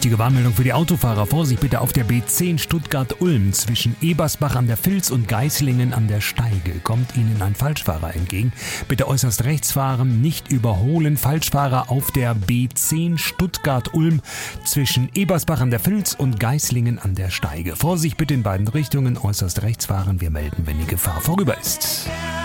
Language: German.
Wichtige Warnmeldung für die Autofahrer. Vorsicht bitte auf der B10 Stuttgart-Ulm zwischen Ebersbach an der Vils und Geislingen an der Steige. Kommt Ihnen ein Falschfahrer entgegen, bitte äußerst rechts fahren, nicht überholen. Falschfahrer auf der B10 Stuttgart-Ulm zwischen Ebersbach an der Vils und Geislingen an der Steige. Vorsicht bitte in beiden Richtungen, äußerst rechts fahren. Wir melden, wenn die Gefahr vorüber ist.